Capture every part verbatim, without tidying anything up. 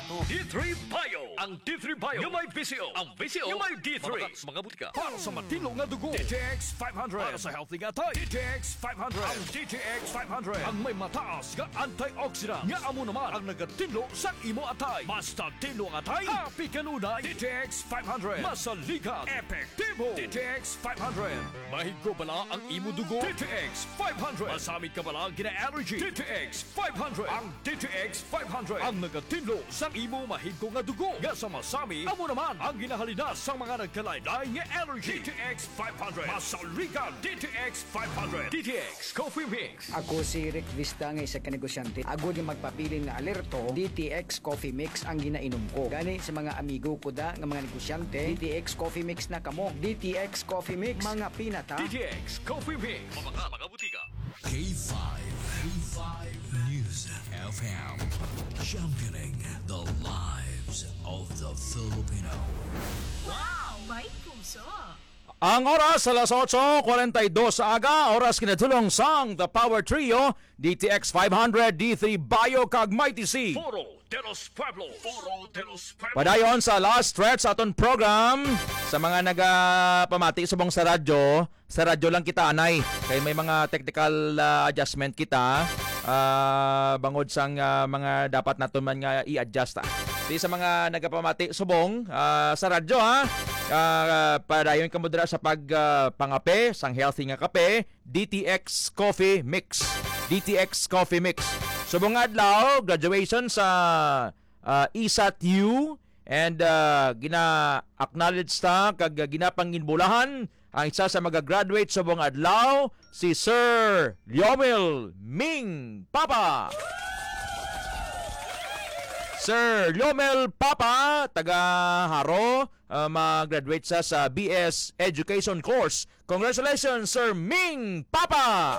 to. D three Bio. Ang D three Bio yung may B C O. Ang B C O yung may D three. Mga, mga butika. Para sa matino nga dugo. D T X five hundred. Para sa healthy nga tay. D T X five hundred. Ang D T X five hundred. Ang may mataas nga antioxidant. Nga amo naman ang nagatinlo sa imo atay. Basta tinlo nga atay. Happy kanunay. D T X five hundred. Masaligan. Epektibo. D T X five hundred. Mahigko bala ang imo dugo. D T X five hundred. Masamit ka bala gina-allergy. D T X five hundred. Ang D T X five hundred. Ang nagatinlo sa imo mahigko nga dugo. Nga sa masami, amo naman ang ginahalina sa mga nagkalaylay nga allergy. D T X five hundred. Masaligan. D T X five hundred. D T X Coffee Mix. Ako si Rick Vista nga isa ka negosyante. Ako di magpapili nga alerto, D T X Coffee Mix ang ginainom ko. Gani sa mga amigo ko da nga mga negosyante, D T X Coffee Mix na kamo. D T X Coffee Mix, mga pinata. D T X Coffee Mix. Mga mga butika. K five. K five News F M. Championing the lives of the Filipino. Wow! May puso! Ang oras alas otso forty-two sa aga, oras kinatulong sang The Power Trio, D T X five hundred, D three Bio kag Mighty C. Foro de los Pueblos. Foro de los Pueblos. Padayon sa last stretch sa aton program, sa mga nagapamati subong sa radyo, sa radyo lang kita anay, kay may mga technical uh, adjustment kita, uh, bangod sang uh, mga dapat naton man nga i-adjust. Ah. Di sa mga nagapamati subong uh, sa radyo ha. Uh, padayon ka mo dira sa pag uh, pangape, sang healthy nga kape, D T X Coffee Mix. D T X Coffee Mix. Subong adlaw, graduation sa uh, I S A T U and uh, gina-acknowledge ta kag ginapanginbulahan ang isa sa magagraduate subong adlaw, si Sir Liomel Ming Papa. Sir Liomel Papa, taga Haro, uh, mag-graduate sa sa B S Education course. Congratulations, Sir Ming Papa!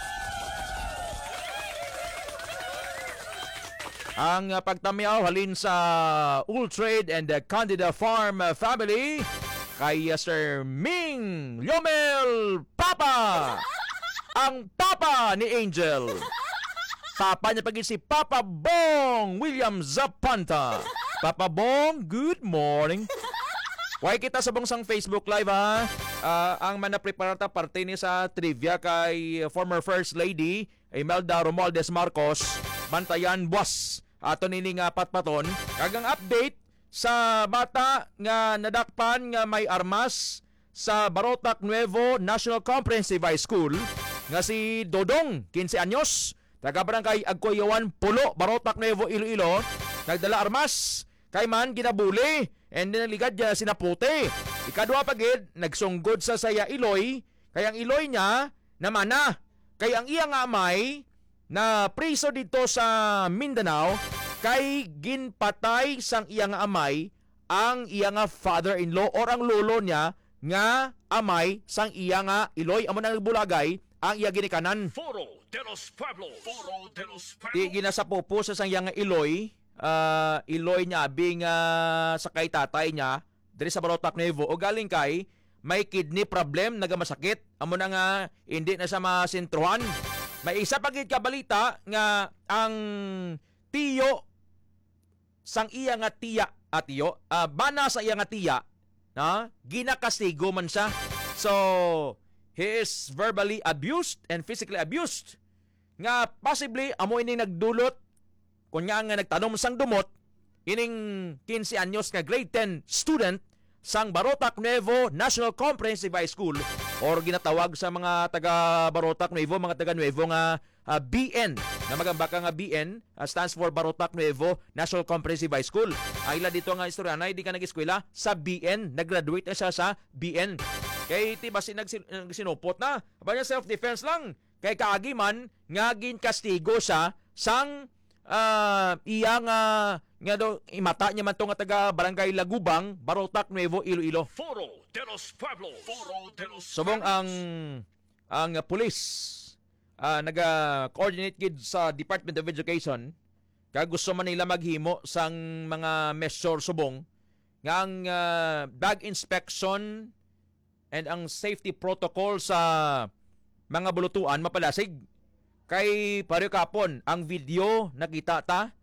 Ang uh, pagtamiaw halin sa Ultrade and the Candida Farm uh, family kay uh, Sir Ming Liomel Papa! Ang Papa ni Angel. Papa niya pagin si Papa Bong William Zapanta. Papa Bong, good morning. Why kita sa bong sang Facebook Live ha? Uh, ang manapreparata parte ni sa trivia kay former First Lady Imelda Romualdez Marcos. Bantayan boss. Ato nini nga patpaton. Kagang update sa bata nga nadakpan nga may armas sa Barotac Nuevo National Comprehensive High School nga si Dodong, fifteen anyos. Taga-barangay Agkoyawan, Pulo, Barotac, Nuevo, Iloilo, nagdala armas, kay man ginabuli, and then naligad niya sinaputi. Ikadwa pagid, nagsunggod sa saya Iloy, kay ang Iloy niya, namana, kay ang iyang amay, na priso dito sa Mindanao, kay ginpatay sang iyang amay, ang iyang father-in-law or ang lolo niya, nga amay sang iyang Iloy, amo na nagbulagay, ang iya ginikanan. Foro de los Pueblos. Foro de los Pueblos. Di ginasapupo sa sang Iloy, uh, Iloy niya bing uh, sa kay tatay niya diri sa Barotac Nuevo o galing kay may kidney problem nagamasakit. Amo na nga hindi na sa masintruhan. May isa pagit ka balita nga ang tiyo sang iya nga tiya at tiyo, uh, bana sa iya nga tiya, na ginakastigo man siya. So he is verbally abused and physically abused. Nga possibly amo ini nagdulot kunya nga nagtanom sang dumot ining fifteen anyos nga grade ten student sang Barotac Nuevo National Comprehensive High School or ginatawag sa mga taga Barotac Nuevo, mga taga Nuevo nga uh, B N. Na magambaka nga B N uh, stands for Barotac Nuevo National Comprehensive High School. Ayla dito nga istorya na hindi ka nag-eskwela sa B N, nag-graduate na siya sa B N. Kay ti basi nagsinupot na. Aba niya self-defense lang. Kay kaagi man nga ginkastigo siya sang uh, iyang uh, nga do imata niya man to nga taga Barangay Lagubang, Barotac Nuevo, Iloilo. Foro de los Pueblos. Foro de los Subong ang ang uh, police uh, naga-coordinate gid sa Department of Education kag gusto man nila maghimo sang mga measure subong nga ang uh, bag inspection and ang safety protocol sa mga bulutuan mapalasig. Kay pareho kapon ang video nakita ta